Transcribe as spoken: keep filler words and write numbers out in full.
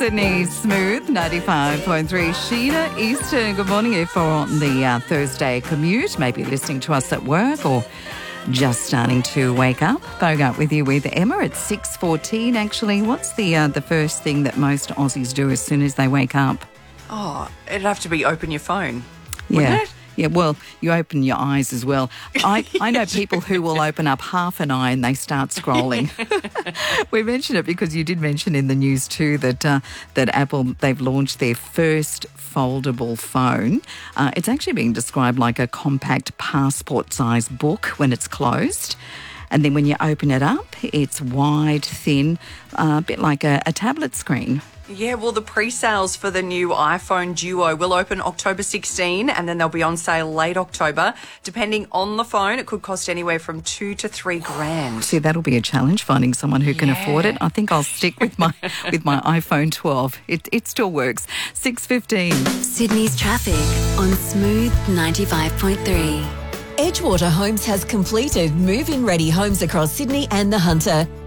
Sydney Smooth, ninety-five point three. Sheena Easton, good morning. If you're on the uh, Thursday commute, maybe listening to us at work or just starting to wake up. Bogart with you with Emma at six fourteen. Actually, what's the uh, the first thing that most Aussies do as soon as they wake up? Oh, it'd have to be open your phone, wouldn't Yeah. it? Yeah, well, you open your eyes as well. I, I know people who will open up half an eye and they start scrolling. We mentioned it because you did mention in the news too that uh, that Apple, they've launched their first foldable phone. Uh, it's actually being described like a compact passport-sized book when it's closed. And then when you open it up, it's wide, thin, uh, a bit like a, a tablet screen. Yeah, well, the pre-sales for the new iPhone Duo will open October sixteenth and then they'll be on sale late October. Depending on the phone, it could cost anywhere from two to three grand. See, that'll be a challenge, finding someone who can Yeah. afford it. I think I'll stick with my with my iPhone twelve. It it still works. six fifteen. Sydney's traffic on Smooth ninety-five point three. Edgewater Homes has completed move-in ready homes across Sydney and the Hunter.